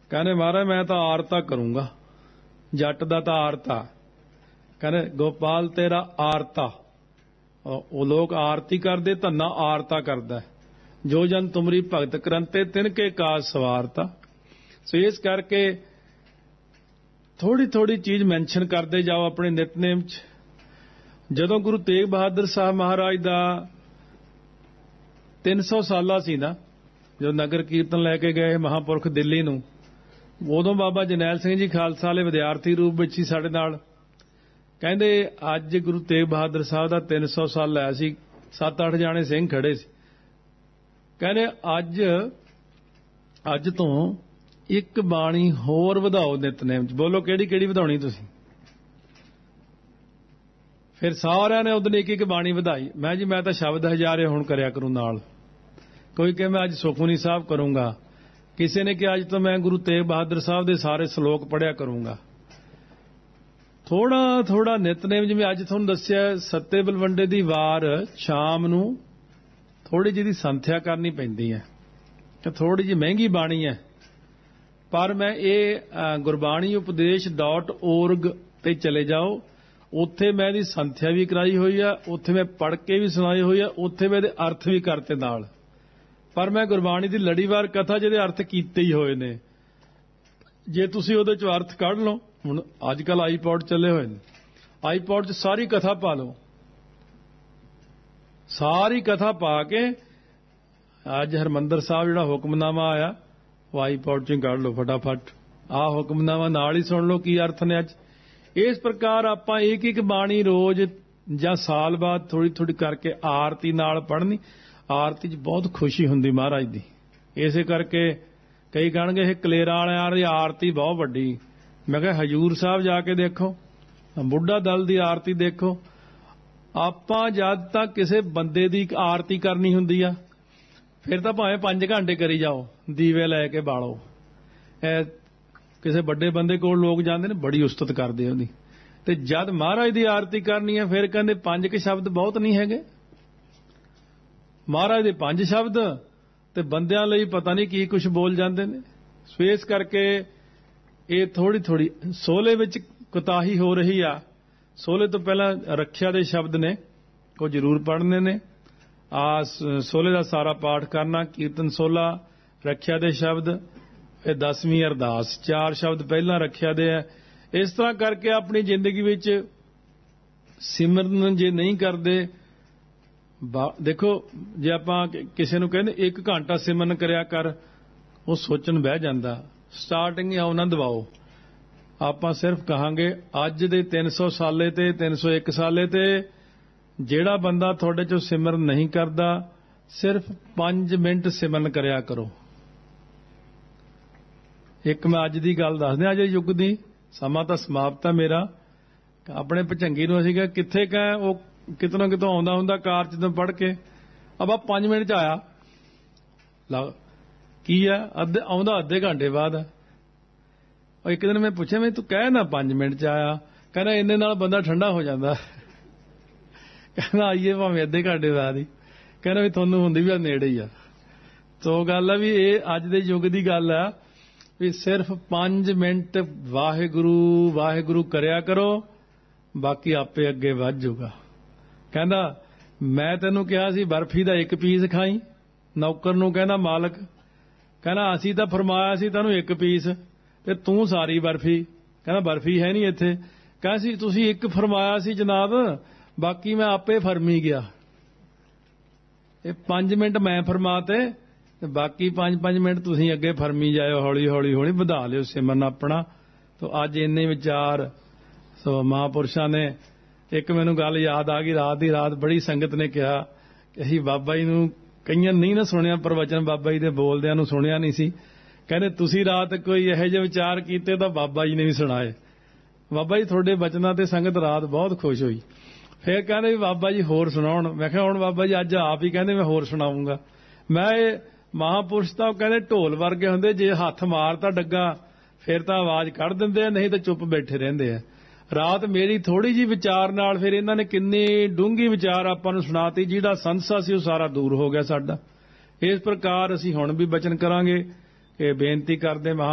ਕਹਿੰਦੇ ਮਹਾਰਾਜ ਮੈਂ ਤਾਂ ਆਰਤਾ ਕਰੂੰਗਾ, ਜੱਟ ਦਾ ਤਾਂ ਆਰਤਾ। ਕਹਿੰਦੇ ਗੋਪਾਲ ਤੇਰਾ ਆਰਤਾ, ਉਹ ਲੋਕ ਆਰਤੀ ਕਰਦੇ, ਧੰਨਾ ਆਰਤਾ ਕਰਦਾ। ਜੋ ਜਨ ਤੁਮਰੀ ਭਗਤ ਕਰੰਤੇ ਤਿਨ ਕੇ ਕਾਜ ਸਵਾਰਤਾ। ਸੋ ਇਸ ਕਰਕੇ ਥੋੜੀ ਥੋੜੀ ਚੀਜ਼ ਮੈਂਸ਼ਨ ਕਰਦੇ ਜਾਓ ਆਪਣੇ ਨਿਤਨੇਮ 'ਚ। ਜਦੋਂ ਗੁਰੂ ਤੇਗ ਬਹਾਦਰ ਸਾਹਿਬ ਮਹਾਰਾਜ ਦਾ 300 ਸਾਲਾ ਸੀ ਨਾ, ਜਦੋਂ ਨਗਰ ਕੀਰਤਨ ਲੈ ਕੇ ਗਏ ਮਹਾਂਪੁਰਖ ਦਿੱਲੀ ਨੂੰ, ਉਦੋਂ ਬਾਬਾ ਜਰਨੈਲ ਸਿੰਘ ਜੀ ਖਾਲਸਾ ਵਾਲੇ ਵਿਦਿਆਰਥੀ ਰੂਪ ਵਿੱਚ ਹੀ ਸਾਡੇ ਨਾਲ ਕਹਿੰਦੇ ਅੱਜ ਗੁਰੂ ਤੇਗ ਬਹਾਦਰ ਸਾਹਿਬ ਦਾ 300 ਸਾਲ ਆਇਆ ਸੀ, 7-8 ਜਾਣੇ ਸਿੰਘ ਖੜੇ ਸੀ। ਕਹਿੰਦੇ ਅੱਜ ਤੋਂ ਇੱਕ ਬਾਣੀ ਹੋਰ ਵਧਾਓ ਨਿਤਨੇਮ 'ਚ। ਬੋਲੋ ਕਿਹੜੀ ਕਿਹੜੀ ਵਧਾਉਣੀ ਤੁਸੀਂ? ਫਿਰ ਸਾਰਿਆਂ ਨੇ ਉਦੋਂ ਇੱਕ ਇੱਕ ਬਾਣੀ ਵਧਾਈ। ਮੈਂ ਜੀ ਮੈਂ ਤਾਂ ਸ਼ਬਦ ਹਜ਼ਾਰੇ ਹੁਣ ਕਰਿਆ ਕਰੂੰ ਨਾਲ। ਕੋਈ ਕਹੇ ਮੈਂ ਅੱਜ ਸੁਖਮਨੀ ਸਾਹਿਬ ਕਰੂੰਗਾ, ਕਿਸੇ ਨੇ ਕਿਹਾ ਅੱਜ ਤੋਂ ਮੈਂ ਗੁਰੂ ਤੇਗ ਬਹਾਦਰ ਸਾਹਿਬ ਦੇ ਸਾਰੇ ਸ਼ਲੋਕ ਪੜ੍ਹਿਆ ਕਰੂੰਗਾ। ਥੋੜਾ ਥੋੜਾ ਨਿਤਨੇਮ, ਜਿਵੇਂ ਅੱਜ ਤੁਹਾਨੂੰ ਦੱਸਿਆ ਸੱਤੇ ਬਲਵੰਡੇ ਦੀ ਵਾਰ ਸ਼ਾਮ ਨੂੰ ਥੋੜੀ ਜਿਹੀ ਸੰਥਿਆ ਕਰਨੀ ਪੈਂਦੀ ਹੈ ਤੇ ਥੋੜੀ ਜਿਹੀ ਮਹਿੰਗੀ ਬਾਣੀ ਹੈ, ਪਰ ਮੈਂ ਇਹ gurbaniupadesh.org ਤੇ ਚਲੇ ਜਾਓ, ਉੱਥੇ ਮੈਂ ਇਹਦੀ ਸੰਥਿਆ ਵੀ ਕਰਾਈ ਹੋਈ ਆ, ਉੱਥੇ ਮੈਂ ਪੜ੍ਹ ਕੇ ਵੀ ਸੁਣਾਈ ਹੋਈ ਆ, ਉੱਥੇ ਮੈਂ ਇਹਦੇ ਅਰਥ ਵੀ ਕਰਤੇ ਨਾਲ। ਪਰ ਮੈਂ ਗੁਰਬਾਣੀ ਦੀ ਲੜੀਵਾਰ ਕਥਾ ਜਿਹਦੇ ਅਰਥ ਕੀਤੇ ਹੀ ਹੋਏ ਨੇ। ਜੇ ਤੁਸੀਂ ਉਹਦੇ ਚੋਂ ਅਰਥ ਕੱਢ ਲਓ, ਹੁਣ ਅੱਜ ਕੱਲ ਆਈਪੌਡ ਚੱਲੇ ਹੋਏ ਨੇ, ਆਈਪੌਡ 'ਚ ਸਾਰੀ ਕਥਾ ਪਾ ਲਓ, ਸਾਰੀ ਕਥਾ ਪਾ ਕੇ ਅੱਜ ਹਰਮੰਦਰ ਸਾਹਿਬ ਜਿਹੜਾ ਹੁਕਮਨਾਮਾ ਆਇਆ ਉਹ ਆਈਪੌਡ 'ਚੋਂ ਕੱਢ ਲਓ ਫਟਾਫਟ, ਆਹ ਹੁਕਮਨਾਮਾ ਨਾਲ ਹੀ ਸੁਣ ਲਓ ਕੀ ਅਰਥ ਨੇ ਅੱਜ। ਇਸ ਪ੍ਰਕਾਰ ਆਪਾਂ ਇੱਕ ਇੱਕ ਬਾਣੀ ਰੋਜ਼ ਜਾਂ ਸਾਲ ਬਾਅਦ ਥੋੜੀ ਥੋੜੀ ਕਰਕੇ ਆਰਤੀ ਨਾਲ ਪੜ੍ਹਨੀ। ਆਰਤੀ 'ਚ ਬਹੁਤ ਖੁਸ਼ੀ ਹੁੰਦੀ ਮਹਾਰਾਜ ਦੀ। ਇਸੇ ਕਰਕੇ ਕਈ ਕਹਿਣਗੇ ਇਹ ਕਲੇਰਾਂ ਵਾਲਿਆਂ ਦੀ ਆਰਤੀ ਬਹੁਤ ਵੱਡੀ। ਮੈਂ ਕਿਹਾ ਹਜੂਰ ਸਾਹਿਬ ਜਾ ਕੇ ਦੇਖੋ, ਬੁੱਢਾ ਦਲ ਦੀ ਆਰਤੀ ਦੇਖੋ। ਆਪਾਂ ਜਦ ਤੱਕ ਕਿਸੇ ਬੰਦੇ ਦੀ ਆਰਤੀ ਕਰਨੀ ਹੁੰਦੀ ਆ, ਫਿਰ ਤਾਂ ਭਾਵੇਂ 5 ਘੰਟੇ ਕਰੀ ਜਾਓ, ਦੀਵੇ ਲੈ ਕੇ ਬਾਲੋ। ਕਿਸੇ ਵੱਡੇ ਬੰਦੇ ਕੋਲ ਲੋਕ ਜਾਂਦੇ ਨੇ, ਬੜੀ ਉਸਤਤ ਕਰਦੇ ਉਹਦੀ। ਤੇ ਜਦ ਮਹਾਰਾਜ ਦੀ ਆਰਤੀ ਕਰਨੀ ਹੈ ਫਿਰ ਕਹਿੰਦੇ 5 ਕੇ ਸ਼ਬਦ ਬਹੁਤ ਨਹੀਂ ਹੈਗੇ। ਮਹਾਰਾਜ ਦੇ 5 ਸ਼ਬਦ ਤੇ ਬੰਦਿਆਂ ਲਈ ਪਤਾ ਨਹੀਂ ਕੀ ਕੁਝ ਬੋਲ ਜਾਂਦੇ ਨੇ। ਸੋ ਇਸ ਕਰਕੇ ਇਹ ਥੋੜੀ ਥੋੜੀ ਸੋਲੇ ਵਿੱਚ ਕੁਤਾਹੀ ਹੋ ਰਹੀ ਆ। ਸੋਲੇ ਤੋਂ ਪਹਿਲਾਂ ਰੱਖਿਆ ਦੇ ਸ਼ਬਦ ਨੇ, ਉਹ ਜ਼ਰੂਰ ਪੜ੍ਹਨੇ ਨੇ। ਸੋਲੇ ਦਾ ਸਾਰਾ ਪਾਠ ਕਰਨਾ, ਕੀਰਤਨ ਸੋਲਾ, ਰੱਖਿਆ ਦੇ ਸ਼ਬਦ, ਇਹ 10ਵੀਂ ਅਰਦਾਸ, 4 ਸ਼ਬਦ ਪਹਿਲਾਂ ਰੱਖਿਆ ਦੇ ਹੈ। ਇਸ ਤਰ੍ਹਾਂ ਕਰਕੇ ਆਪਣੀ ਜ਼ਿੰਦਗੀ ਵਿੱਚ ਸਿਮਰਨ ਜੇ ਨਹੀਂ ਕਰਦੇ, ਦੇਖੋ ਜੇ ਆਪਾਂ ਕਿਸੇ ਨੂੰ ਕਹਿੰਦੇ 1 ਘੰਟਾ ਸਿਮਰਨ ਕਰਿਆ ਕਰ, ਉਹ ਸੋਚਣ ਬਹਿ ਜਾਂਦਾ। ਸਟਾਰਟਿੰਗ ਹੀ ਆਨੰਦ ਦਿਵਾਓ। ਆਪਾਂ ਸਿਰਫ ਕਹਾਂਗੇ ਅੱਜ ਦੇ 300 ਸਾਲੇ ਤੇ 301 ਸਾਲੇ ਤੇ ਜਿਹੜਾ ਬੰਦਾ ਤੁਹਾਡੇ ਚੋਂ ਸਿਮਰਨ ਨਹੀਂ ਕਰਦਾ, ਸਿਰਫ 5 ਮਿੰਟ ਸਿਮਰਨ ਕਰਿਆ ਕਰੋ। ਇੱਕ ਮੈਂ ਅੱਜ ਦੀ ਗੱਲ ਦੱਸਦੇ, ਅੱਜ ਯੁੱਗ ਦੀ, ਸਮਾਂ ਤਾਂ ਸਮਾਪਤ ਹੈ ਮੇਰਾ। ਆਪਣੇ ਭਚੰਗੀ ਨੂੰ ਅਸੀਂ ਕਿਹਾ ਕਿੱਥੇ ਕਹੇ, ਉਹ ਕਿਤੋਂ ਕਿਤੋਂ ਆਉਂਦਾ ਹੁੰਦਾ ਕਾਰ 'ਚ ਪੜ੍ਹ ਕੇ, ਅਬਾ 5 ਮਿੰਟ 'ਚ ਆਇਆ। ਕੀ ਆ, ਆਉਂਦਾ ਅੱਧੇ ਘੰਟੇ ਬਾਅਦ। ਉਹ ਇੱਕ ਦਿਨ ਮੈਂ ਪੁੱਛਿਆ ਮੈਂ ਤੂੰ ਕਹਿ ਨਾ 5 ਮਿੰਟ 'ਚ ਆਇਆ, ਕਹਿੰਦਾ ਇੰਨੇ ਨਾਲ ਬੰਦਾ ਠੰਡਾ ਹੋ ਜਾਂਦਾ। ਕਹਿੰਦਾ ਆਈਏ ਭਾਵੇਂ ਅੱਧੇ ਘੰਟੇ ਬਾਅਦ ਹੀ, ਕਹਿੰਦਾ ਵੀ ਤੁਹਾਨੂੰ ਹੁੰਦੀ ਵੀ ਨੇੜੇ ਹੀ ਆ। ਸੋ ਗੱਲ ਆ ਵੀ ਇਹ ਅੱਜ ਦੇ ਯੁੱਗ ਦੀ ਗੱਲ ਆ ਵੀ ਸਿਰਫ 5 ਮਿੰਟ ਵਾਹਿਗੁਰੂ ਵਾਹਿਗੁਰੂ ਕਰਿਆ ਕਰੋ, ਬਾਕੀ ਆਪੇ ਅੱਗੇ ਵੱਧ ਜਾਊਗਾ। ਕਹਿੰਦਾ ਮੈਂ ਤੈਨੂੰ ਕਿਹਾ ਸੀ ਬਰਫੀ ਦਾ 1 ਪੀਸ ਖਾਈ, ਨੌਕਰ ਨੂੰ ਕਹਿੰਦਾ ਮਾਲਕ, ਕਹਿੰਦਾ ਅਸੀਂ ਤਾਂ ਫਰਮਾਇਆ ਸੀ ਤੈਨੂੰ 1 ਪੀਸ ਤੇ ਤੂੰ ਸਾਰੀ ਬਰਫੀ। ਕਹਿੰਦਾ ਬਰਫੀ ਹੈ ਨਹੀਂ ਇੱਥੇ। ਕਹਿੰਦਾ ਸੀ ਤੁਸੀਂ 1 ਫਰਮਾਇਆ ਸੀ ਜਨਾਬ, ਬਾਕੀ ਮੈਂ ਆਪੇ ਫਰਮੀ ਗਿਆ। ਇਹ 5 ਮਿੰਟ ਮੈਂ ਫਰਮਾਤੇ ਤੇ ਬਾਕੀ 5-5 ਮਿੰਟ ਤੁਸੀਂ ਅੱਗੇ ਫਰਮੀ ਜਾਇਓ, ਹੌਲੀ ਹੌਲੀ ਹੌਲੀ ਵਧਾ ਲਿਓ ਸਿਮਰਨ ਆਪਣਾ। ਤੋ ਅੱਜ ਇੰਨੇ ਵਿਚਾਰ ਸੋ ਮਹਾਂਪੁਰਸ਼ਾਂ ਨੇ। ਇੱਕ ਮੈਨੂੰ ਗੱਲ ਯਾਦ ਆ ਗਈ, ਰਾਤ ਦੀ ਰਾਤ ਬੜੀ ਸੰਗਤ ਨੇ ਕਿਹਾ ਕਿ ਅਸੀਂ ਬਾਬਾ ਜੀ ਨੂੰ, ਕਈਆਂ ਨਹੀਂ ਨਾ ਸੁਣਿਆ ਪ੍ਰਵਚਨ, ਬਾਬਾ ਜੀ ਦੇ ਬੋਲਦਿਆਂ ਨੂੰ ਸੁਣਿਆ ਨਹੀਂ ਸੀ। ਕਹਿੰਦੇ ਤੁਸੀਂ ਰਾਤ ਕੋਈ ਇਹੋ ਜਿਹੇ ਵਿਚਾਰ ਕੀਤੇ ਤਾਂ ਬਾਬਾ ਜੀ ਨੇ ਵੀ ਸੁਣਾਏ। ਬਾਬਾ ਜੀ ਤੁਹਾਡੇ ਬਚਨਾਂ ਤੇ ਸੰਗਤ ਰਾਤ ਬਹੁਤ ਖੁਸ਼ ਹੋਈ। ਫਿਰ ਕਹਿੰਦੇ ਵੀ ਬਾਬਾ ਜੀ ਹੋਰ ਸੁਣਾਉਣ। ਮੈਂ ਕਿਹਾ ਹੁਣ ਬਾਬਾ ਜੀ ਅੱਜ ਆਪ ਹੀ ਕਹਿੰਦੇ ਮੈਂ ਹੋਰ ਸੁਣਾਉਂਗਾ। ਮੈਂ ਇਹ ਮਹਾਂਪੁਰਸ਼ ਤਾਂ ਕਹਿੰਦੇ ਢੋਲ ਵਰਗੇ ਹੁੰਦੇ, ਜੇ ਹੱਥ ਮਾਰਤਾ ਡੱਗਾ ਫਿਰ ਤਾਂ ਆਵਾਜ਼ ਕੱਢ ਦਿੰਦੇ ਆ, ਨਹੀਂ ਤਾਂ ਚੁੱਪ ਬੈਠੇ ਰਹਿੰਦੇ ਆ। ਰਾਤ ਮੇਰੀ ਥੋੜੀ ਜਿਹੀ ਵਿਚਾਰ ਨਾਲ ਫਿਰ ਇਹਨਾਂ ਨੇ ਕਿੰਨੀ ਡੂੰਘੀ ਵਿਚਾਰ ਆਪਾਂ ਨੂੰ ਸੁਣਾਤੀ, ਜਿਹੜਾ ਸੰਸਾ ਸੀ ਉਹ ਸਾਰਾ ਦੂਰ ਹੋ ਗਿਆ ਸਾਡਾ। ਇਸ ਪ੍ਰਕਾਰ ਅਸੀਂ ਹੁਣ ਵੀ ਬਚਨ ਕਰਾਂਗੇ ਕਿ ਬੇਨਤੀ ਕਰਦੇ